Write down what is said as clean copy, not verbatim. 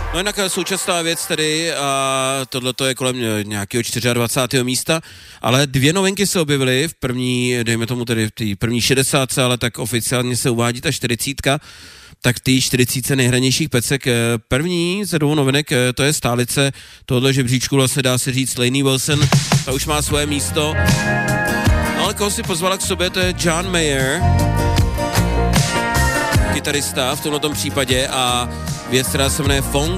No jinak současná věc tedy, a tohleto je kolem nějakého 24. místa, ale 2 novinky se objevily v první, dejme tomu tedy v té první 60, ale tak oficiálně se uvádí ta 40, tak ty 40 nejhranějších pecek. První ze 2 novinek, to je stálice tohoto žebříčku, vlastně dá se říct Lainey Wilson, ta už má svoje místo. No, ale koho si pozvala k sobě, to je John Mayer, kytarista v tomto případě, a věc, která se jmenuje Phone